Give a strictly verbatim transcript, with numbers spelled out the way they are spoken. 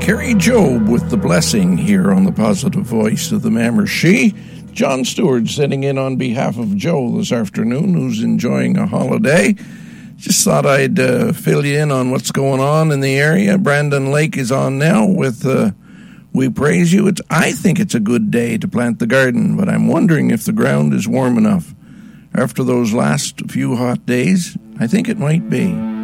Kerry Job with The Blessing here on the Positive Voice of the Mamershee. John Stewart sitting in on behalf of Joe this afternoon, who's enjoying a holiday. Just thought I'd uh, fill you in on what's going on in the area. Brandon Lake is on now with uh, We Praise You. It's, I think it's a good day to plant the garden, but I'm wondering if the ground is warm enough. After those last few hot days, I think it might be.